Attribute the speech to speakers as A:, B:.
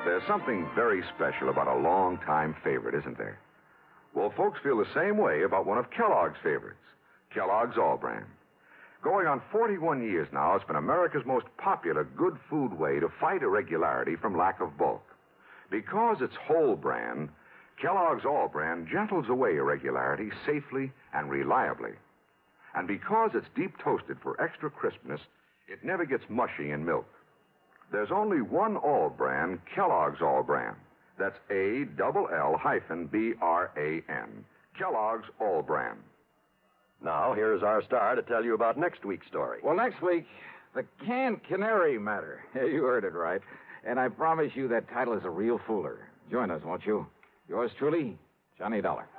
A: There's something very special about a long-time favorite, isn't there? Well, folks feel the same way about one of Kellogg's favorites, Kellogg's All-Bran. Going on 41 years now, it's been America's most popular good food way to fight irregularity from lack of bulk. Because it's whole bran, Kellogg's All-Bran gentles away irregularity safely and reliably. And because it's deep toasted for extra crispness, it never gets mushy in milk. There's only one All-Bran, Kellogg's All-Bran. That's ALL-BRAN. Kellogg's All-Bran.
B: Now, here's our star to tell you about next week's story.
C: Well, next week, the canned canary matter. You heard it right. And I promise you that title is a real fooler. Join us, won't you? Yours truly, Johnny Dollar.